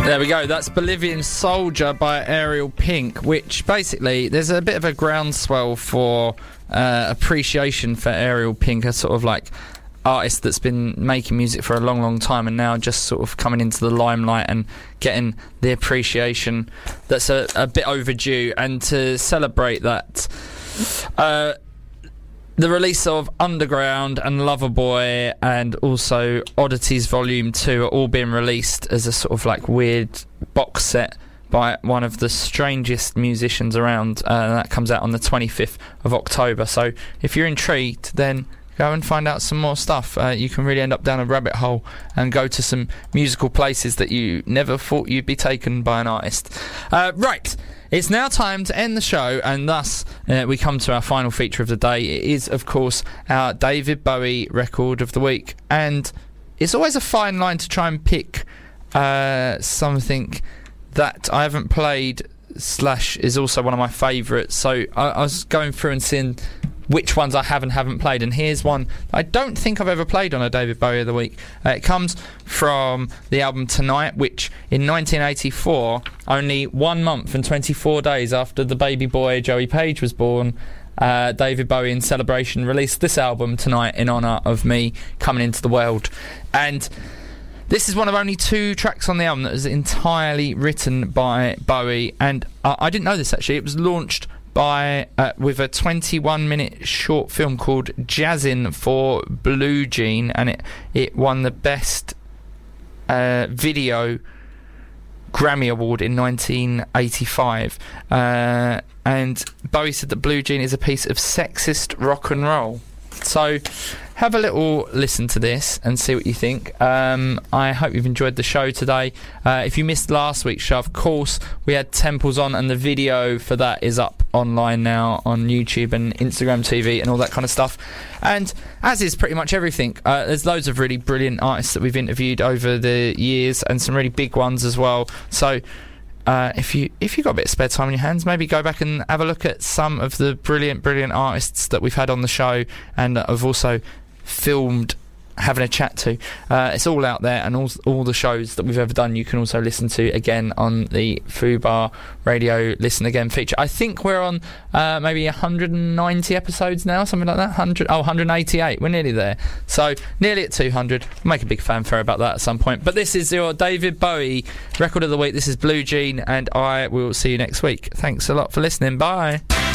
There we go, that's Bolivian Soldier by Ariel Pink, which basically, there's a bit of a groundswell for appreciation for Ariel Pink, a sort of like artist that's been making music for a long, long time and now just sort of coming into the limelight and getting the appreciation that's a bit overdue. And to celebrate that, the release of Underground and Loverboy and also Oddities Volume 2 are all being released as a sort of like weird box set by one of the strangest musicians around. That comes out on the 25th of October. So if you're intrigued, then go and find out some more stuff. You can really end up down a rabbit hole and go to some musical places that you never thought you'd be taken by an artist. Right. It's now time to end the show, and thus we come to our final feature of the day. It is, of course, our David Bowie record of the week, and it's always a fine line to try and pick something that I haven't played / is also one of my favourites. So I was going through and seeing which ones I have and haven't played, and here's one I don't think I've ever played on a David Bowie of the week. It comes from the album Tonight, which in 1984, only 1 month and 24 days after the baby boy Joey Page was born, David Bowie in celebration released this album Tonight in honour of me coming into the world. And this is one of only 2 tracks on the album that was entirely written by Bowie, and I didn't know this actually. It was launched with a 21-minute short film called Jazzin' for Blue Jean, and it won the Best Video Grammy Award in 1985. And Bowie said that Blue Jean is a piece of sexist rock and roll. So have a little listen to this and see what you think. I hope you've enjoyed the show today. If you missed last week's show, of course, we had Temples on, and the video for that is up online now on YouTube and Instagram TV and all that kind of stuff. And as is pretty much everything, there's loads of really brilliant artists that we've interviewed over the years, and some really big ones as well. So if you got a bit of spare time on your hands, maybe go back and have a look at some of the brilliant artists that we've had on the show and have also filmed having a chat to. It's all out there, and all the shows that we've ever done you can also listen to again on the Fubar Radio Listen Again feature. I think we're on maybe 190 episodes now, something like that. 188. We're nearly there. So nearly at 200. We'll make a big fanfare about that at some point. But this is your David Bowie record of the week. This is Blue Jean, and I will see you next week. Thanks a lot for listening. Bye.